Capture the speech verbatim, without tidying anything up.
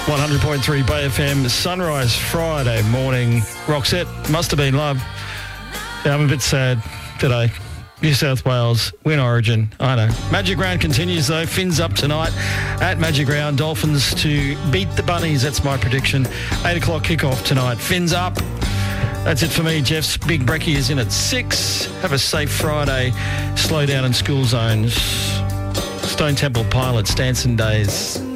one hundred point three Bay F M, Sunrise Friday morning. Roxette, must have been love. Yeah, I'm a bit sad today. New South Wales win Origin. I know. Magic Round continues though. Fins up tonight at Magic Round. Dolphins to beat the Bunnies. That's my prediction. Eight o'clock kickoff tonight. Fins up. That's it for me. Jeff's Big Brekkie is in at six. Have a safe Friday. Slow down in school zones. Stone Temple Pilots, Dancing Days.